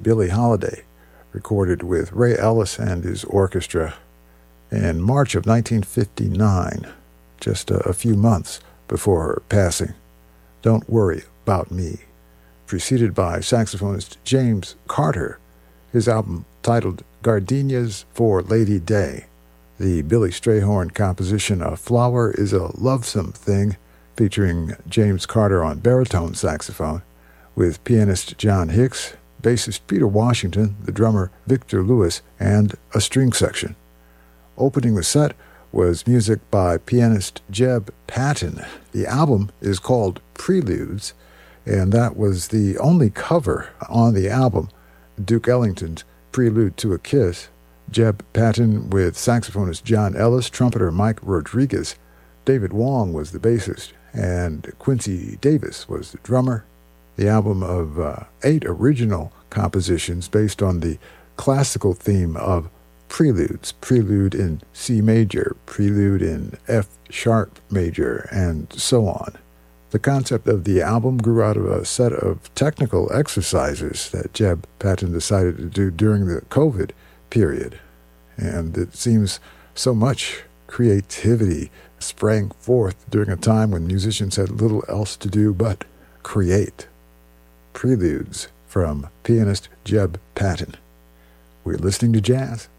Billie Holiday, recorded with Ray Ellis and his orchestra in March of 1959, just a few months before her passing. Don't Worry About Me, preceded by saxophonist James Carter, his album titled Gardenias for Lady Day. The Billy Strayhorn composition A Flower is a Lovesome Thing, featuring James Carter on baritone saxophone, with pianist John Hicks, bassist Peter Washington, the drummer Victor Lewis, and a string section. Opening the set was music by pianist Jeb Patton. The album is called Preludes, and that was the only cover on the album, Duke Ellington's Prelude to a Kiss. Jeb Patton with saxophonist John Ellis, trumpeter Mike Rodriguez, David Wong was the bassist, and Quincy Davis was the drummer. The album of 8 original compositions based on the classical theme of preludes, prelude in C major, prelude in F sharp major, and so on. The concept of the album grew out of a set of technical exercises that Jeb Patton decided to do during the COVID period. And it seems so much creativity sprang forth during a time when musicians had little else to do but create. Preludes from pianist Jeb Patton. We're listening to jazz